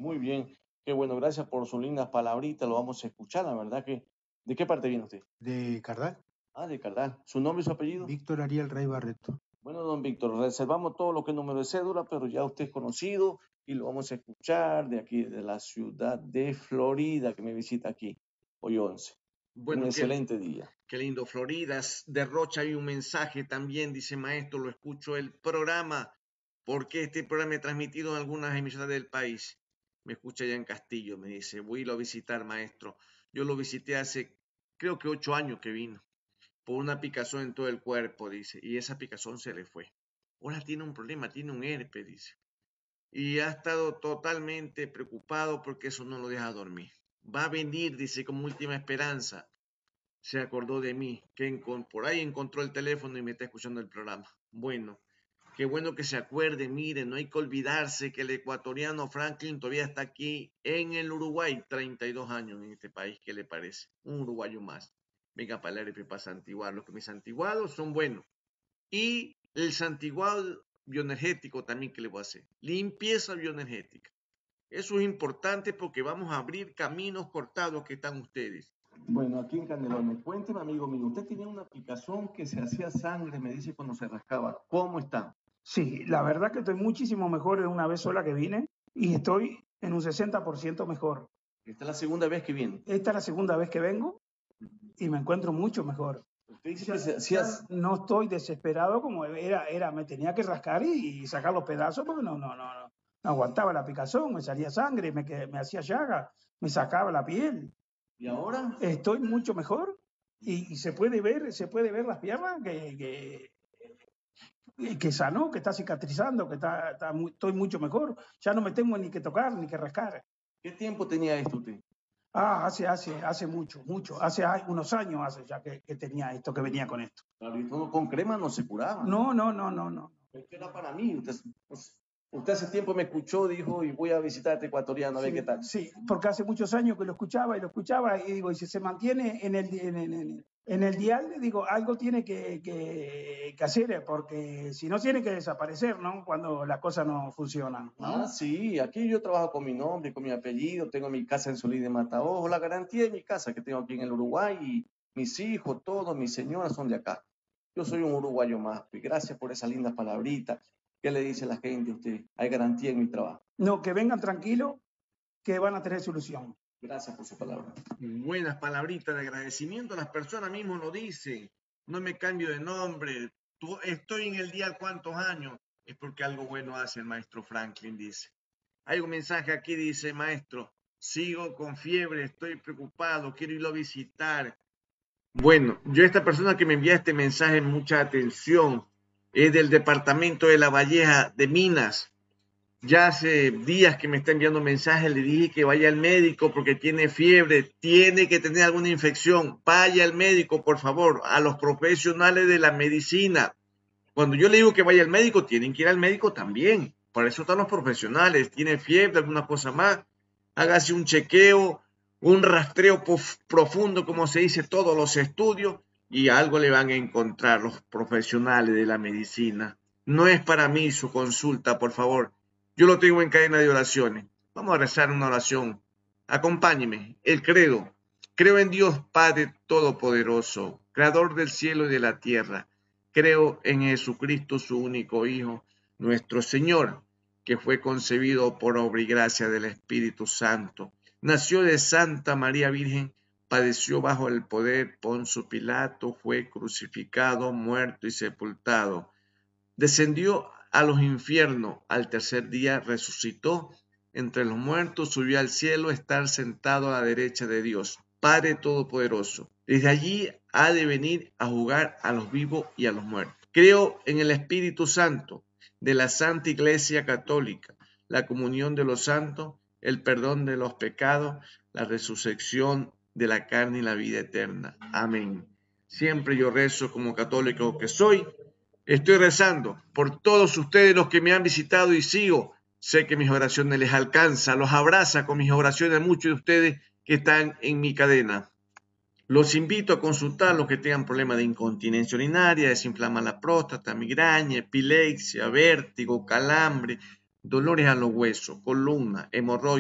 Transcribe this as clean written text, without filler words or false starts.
Muy bien, qué bueno, gracias por sus lindas palabritas, lo vamos a escuchar, la verdad que... ¿De qué parte viene usted? De Cardal, Ah, de Cardal. ¿Su nombre y su apellido? Víctor Ariel Rey Barreto. Bueno, don Víctor, reservamos todo lo que es número de cédula, pero ya usted es conocido y lo vamos a escuchar de aquí, de la ciudad de Florida, que me visita aquí hoy 11. Un Bueno, excelente día. qué lindo, Florida. De Rocha hay un mensaje también, dice maestro, lo escucho el programa, porque este programa es transmitido en algunas emisoras del país. Me escucha allá en Castillo, me dice, voy a irlo a visitar, maestro. Yo lo visité hace, creo que 8 años que vino, por una picazón en todo el cuerpo, dice, y esa picazón se le fue. Ahora tiene un problema, tiene un herpes, dice. Y ha estado totalmente preocupado porque eso no lo deja dormir. Va a venir, dice, como última esperanza. Se acordó de mí, que por ahí encontró el teléfono y me está escuchando el programa. Bueno, qué bueno que se acuerde, miren, no hay que olvidarse que el ecuatoriano Franklin todavía está aquí en el Uruguay, 32 años en este país, ¿qué le parece? Un uruguayo más. Venga para el RP para santiguar, los que mis santiguados son buenos. Y el santiguado bioenergético también que le voy a hacer. Limpieza bioenergética. Eso es importante porque vamos a abrir caminos cortados que están ustedes. Bueno, aquí en Canelones, cuénteme, amigo mío, usted tenía una aplicación que se hacía sangre, me dice, cuando se rascaba. ¿Cómo está? Sí, la verdad que estoy muchísimo mejor de una vez sola que vine y estoy en un 60% mejor. Esta es la segunda vez que viene. Esta es la segunda vez que vengo y me encuentro mucho mejor. Usted dice que se hacía... No estoy desesperado como me tenía que rascar y sacar los pedazos porque no aguantaba la picazón, me salía sangre, me hacía llaga, me sacaba la piel. ¿Y ahora? Estoy mucho mejor y se puede ver las piernas que sanó, que está cicatrizando, estoy mucho mejor. Ya no me tengo ni que tocar ni que rascar. ¿Qué tiempo tenía esto usted? Hace mucho, hace unos años hace ya que tenía esto, que venía con esto. Claro, y todo con crema no se curaba. No. Esto era para mí. Usted hace tiempo me escuchó, dijo, y voy a visitar a este ecuatoriano, a ver qué tal. Sí, porque hace muchos años que lo escuchaba y digo, y si se mantiene en el dial, digo, algo tiene que hacer, porque si no tiene que desaparecer, ¿no? Cuando las cosas no funcionan, ¿no? Ah, sí, aquí yo trabajo con mi nombre, con mi apellido, tengo mi casa en Solís de Mataojo, la garantía de mi casa que tengo aquí en el Uruguay, y mis hijos, todos, mis señoras son de acá. Yo soy un uruguayo más, y gracias por esa linda palabrita. ¿Qué le dice la gente a usted? Hay garantía en mi trabajo. No, que vengan tranquilos, que van a tener solución. Gracias por su palabra. Buenas palabritas de agradecimiento. Las personas mismas lo dicen. No me cambio de nombre. Estoy en el día cuántos años. Es porque algo bueno hace el maestro Franklin, dice. Hay un mensaje aquí, dice, maestro, sigo con fiebre, estoy preocupado, quiero irlo a visitar. Bueno, yo esta persona que me envía este mensaje, mucha atención, es del departamento de La Valleja de Minas. Ya hace días que me está enviando mensajes, le dije que vaya al médico porque tiene fiebre, tiene que tener alguna infección. Vaya al médico, por favor, a los profesionales de la medicina. Cuando yo le digo que vaya al médico, tienen que ir al médico también. Para eso están los profesionales. Tiene fiebre, alguna cosa más. Hágase un chequeo, un rastreo profundo, como se dice, todos los estudios, y algo le van a encontrar los profesionales de la medicina. No es para mí su consulta, por favor. Yo lo tengo en cadena de oraciones. Vamos a rezar una oración. Acompáñeme. El credo. Creo en Dios Padre Todopoderoso, Creador del cielo y de la tierra. Creo en Jesucristo, su único Hijo, nuestro Señor, que fue concebido por obra y gracia del Espíritu Santo. Nació de Santa María Virgen, padeció bajo el poder Poncio Pilato, fue crucificado, muerto y sepultado. Descendió a los infiernos, al tercer día resucitó entre los muertos, subió al cielo, estar sentado a la derecha de Dios, Padre Todopoderoso. Desde allí ha de venir a juzgar a los vivos y a los muertos. Creo en el Espíritu Santo, de la Santa Iglesia Católica, la comunión de los santos, el perdón de los pecados, la resurrección de la carne y la vida eterna. Amén. Siempre yo rezo como católico que soy. Estoy rezando por todos ustedes los que me han visitado y sigo. Sé que mis oraciones les alcanzan, los abraza con mis oraciones a muchos de ustedes que están en mi cadena. Los invito a consultar los que tengan problemas de incontinencia urinaria, desinflamar la próstata, migraña, epilepsia, vértigo, calambre, dolores a los huesos, columna, hemorroides.